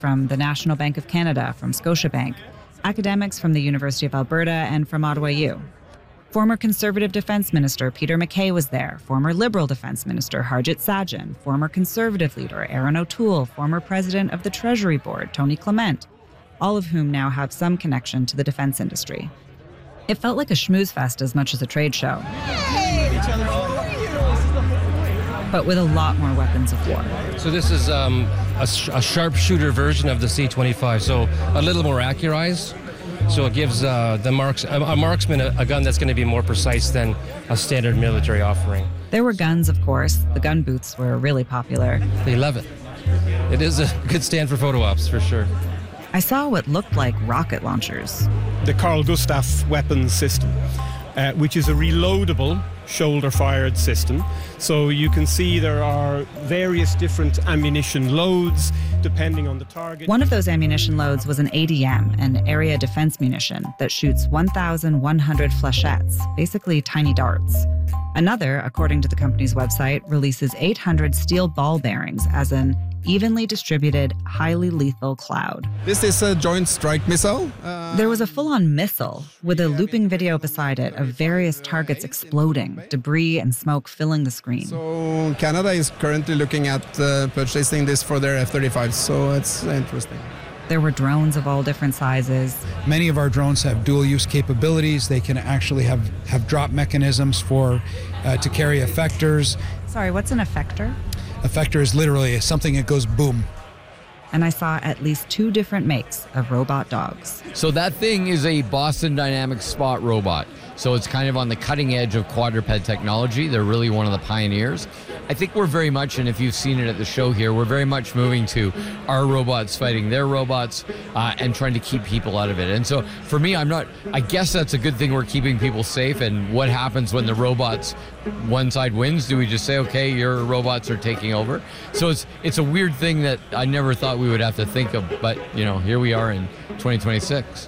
from the National Bank of Canada, from Scotiabank, academics from the University of Alberta, and from Ottawa U. Former Conservative Defense Minister Peter MacKay was there, former Liberal Defense Minister Harjit Sajjan, former Conservative leader Aaron O'Toole, former President of the Treasury Board Tony Clement, all of whom now have some connection to the defense industry. It felt like a schmooze fest as much as a trade show, but with a lot more weapons of war. So this is a sharpshooter version of the C-25, so a little more accurized. So it gives a marksman a gun that's going to be more precise than a standard military offering. There were guns, of course. The gun booths were really popular. They love it. It is a good stand for photo ops, for sure. I saw what looked like rocket launchers. The Carl Gustaf weapons system, which is a reloadable shoulder-fired system. So you can see there are various different ammunition loads depending on the target. One of those ammunition loads was an ADM, an area defense munition, that shoots 1,100 flechettes, basically tiny darts. Another, according to the company's website, releases 800 steel ball bearings as an evenly distributed, highly lethal cloud. This is a Joint Strike Missile. There was a full-on missile with a looping video beside it of various targets exploding, debris and smoke filling the screen. So Canada is currently looking at purchasing this for their F-35s, so it's interesting. There were drones of all different sizes. Many of our drones have dual-use capabilities. They can actually have drop mechanisms to carry effectors. Sorry, what's an effector? Effector is literally something that goes boom. And I saw at least 2 different makes of robot dogs. So that thing is a Boston Dynamics Spot robot. So it's kind of on the cutting edge of quadruped technology. They're really one of the pioneers. I think we're very much, and if you've seen it at the show here, we're very much moving to our robots fighting their robots and trying to keep people out of it. And so for me, I guess that's a good thing, we're keeping people safe. And what happens when the robots, one side wins? Do we just say, okay, your robots are taking over? So it's a weird thing that I never thought we would have to think of, but here we are in 2026.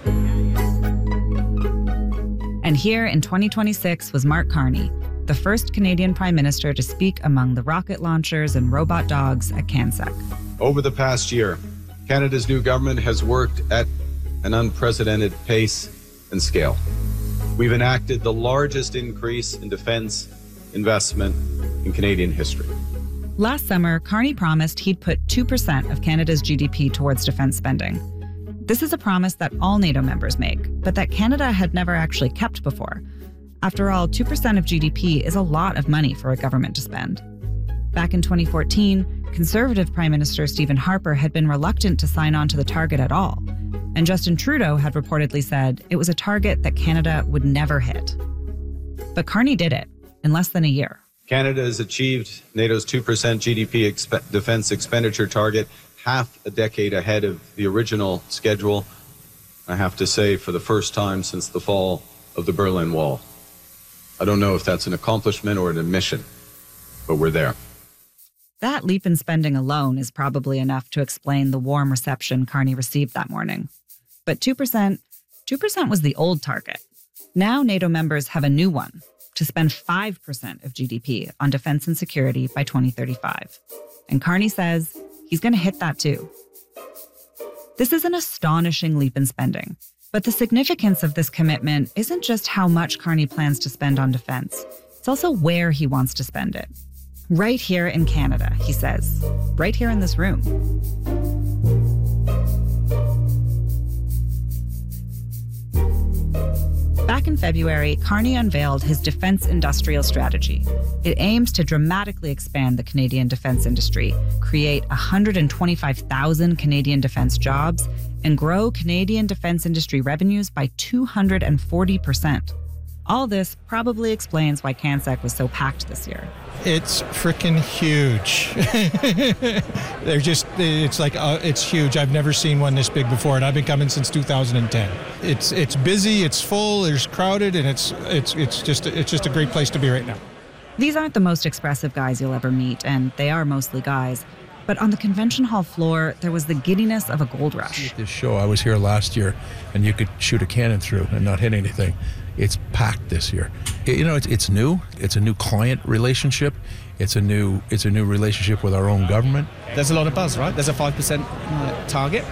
And here in 2026 was Mark Carney, the first Canadian Prime Minister to speak among the rocket launchers and robot dogs at CANSEC. Over the past year, Canada's new government has worked at an unprecedented pace and scale. We've enacted the largest increase in defense investment in Canadian history. Last summer, Carney promised he'd put 2% of Canada's GDP towards defense spending. This is a promise that all NATO members make, but that Canada had never actually kept before. After all, 2% of GDP is a lot of money for a government to spend. Back in 2014, Conservative Prime Minister Stephen Harper had been reluctant to sign on to the target at all, and Justin Trudeau had reportedly said it was a target that Canada would never hit. But Carney did it in less than a year. Canada has achieved NATO's 2% GDP defense expenditure target half a decade ahead of the original schedule, I have to say, for the first time since the fall of the Berlin Wall. I don't know if that's an accomplishment or an admission, but we're there. That leap in spending alone is probably enough to explain the warm reception Carney received that morning. But 2% was the old target. Now NATO members have a new one, to spend 5% of GDP on defense and security by 2035. And Carney says he's going to hit that too. This is an astonishing leap in spending, but the significance of this commitment isn't just how much Carney plans to spend on defense. It's also where he wants to spend it. Right here in Canada, he says. Right here in this room. Back in February, Carney unveiled his defense industrial strategy. It aims to dramatically expand the Canadian defense industry, create 125,000 Canadian defense jobs, and grow Canadian defense industry revenues by 240%. All this probably explains why CANSEC was so packed this year. It's freaking huge. It's huge. I've never seen one this big before, and I've been coming since 2010. It's busy, it's full, it's crowded, and it's just a great place to be right now. These aren't the most expressive guys you'll ever meet, and they are mostly guys. But on the convention hall floor, there was the giddiness of a gold rush. At this show, I was here last year, and you could shoot a cannon through and not hit anything. It's packed this year. It's new. It's a new client relationship. It's a new relationship with our own government. There's a lot of buzz, right? There's a 5% target.